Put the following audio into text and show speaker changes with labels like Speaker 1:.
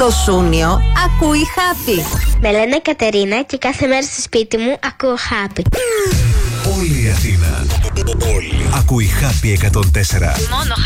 Speaker 1: Το Σούνιο ακούει Happy.
Speaker 2: Με λένε Κατερίνα και κάθε μέρα στο σπίτι μου ακούω Happy.
Speaker 3: Όλη η Αθήνα ακούει Happy 104.
Speaker 4: Μόνο